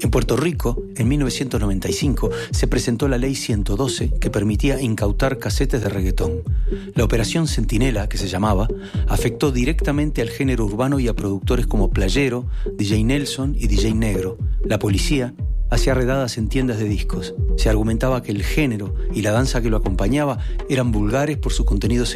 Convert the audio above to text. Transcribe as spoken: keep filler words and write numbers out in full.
En Puerto Rico, en mil novecientos noventa y cinco, se presentó la Ley ciento doce que permitía incautar casetes de reggaetón. La Operación Centinela, que se llamaba, afectó directamente al género urbano y a productores como Playero, D J Nelson y D J Negro. La policía hacía redadas en tiendas de discos. Se argumentaba que el género y la danza que lo acompañaba eran vulgares por su contenido sexual.